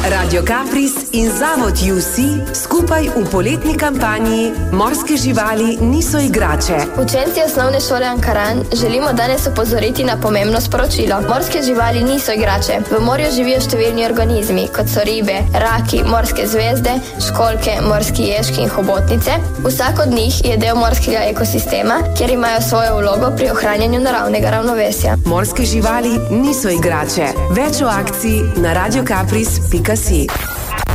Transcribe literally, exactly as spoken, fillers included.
Radio Kapris in Zavod U C skupaj v poletni kampanji Morske živali niso igrače. Učenci osnovne šole Ankaran želimo danes opozoriti na pomembno sporočilo. Morske živali niso igrače. V morju živijo številni organizmi, kot so ribe, raki, morske zvezde, školjke, morski ježki in hobotnice. Vsak od njih je del morskega ekosistema, kjer imajo svojo vlogo pri ohranjanju naravnega ravnovesja. Morske živali niso igrače. Več o akciji na radiokapris pika si.